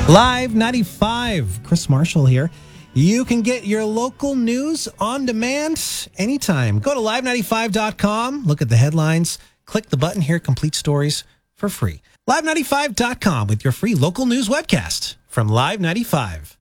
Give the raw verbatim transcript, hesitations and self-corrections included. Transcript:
Live ninety-five, Chris Marshall here. You can get your local news on demand anytime. Go to live ninety-five dot com, look at the headlines, click the button here, complete stories for free. live ninety-five dot com with your free local news webcast from Live ninety-five.